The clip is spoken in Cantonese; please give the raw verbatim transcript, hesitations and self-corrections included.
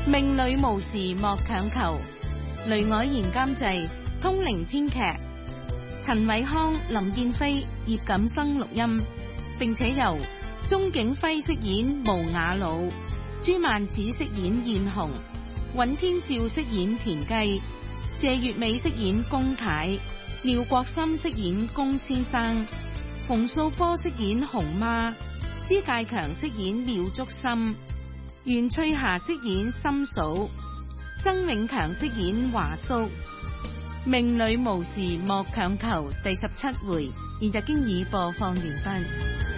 命裏無時莫強求，雷凱賢監製，通靈編劇，陳偉康、林建飛、葉錦生錄音，並且由鍾景輝飾演無雅魯，朱曼子飾演燕紅，尹天照飾演田雞，謝月美飾演龔太，廖國森飾演龔先生，馮素波飾演熊媽，施介強飾演妙竹心，袁翠霞飾演心嫂，曾永強飾演華叔。命裏無時莫強求第十七回，現在經已播放完畢。